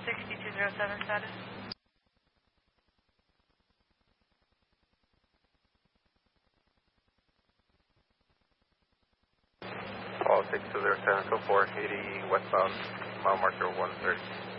6207 status. Call 6207, 80 westbound, mile marker 130.